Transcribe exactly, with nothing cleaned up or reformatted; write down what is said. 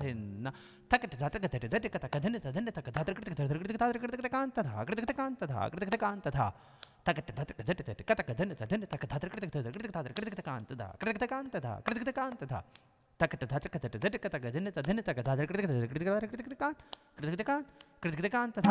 धिन्न तकट धातक धट धट कत कधन तधन तक धातर कृत धर कृत धातर कृत कांत धा कृत कांत धा कृत कांत धा तकट धट धट धट कत कधन तधन तक धातर कृत धर कृत धातर कृत कांत धा कृत कांत धा कृत कांत धा तकट धातक धट धट कत कधन तधन तक धातर कृत धर कृत कृत कांत कृत कांत कृत कांत धा